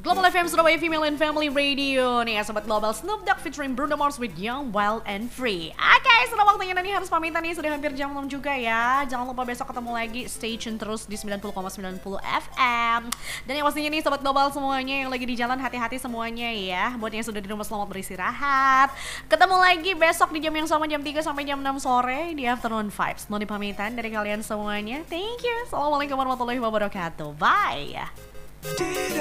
Global FM Surabaya Female and Family Radio nih ya Sobat Global, Snoop Dogg featuring Bruno Mars with Young, Wild and Free. Oke, sudah waktunya nih harus pamitan nih, sudah hampir jam 6 juga ya. Jangan lupa besok ketemu lagi, stay tune terus di 90,90 FM. Dan yang pastinya nih Sobat Global semuanya yang lagi di jalan, hati-hati semuanya ya. Buat yang sudah di rumah selamat beristirahat. Ketemu lagi besok di jam yang sama, jam 3 sampai jam 6 sore di Afternoon Vibes. Mau dipamitan dari kalian semuanya. Thank you. Assalamualaikum warahmatullahi wabarakatuh. Bye.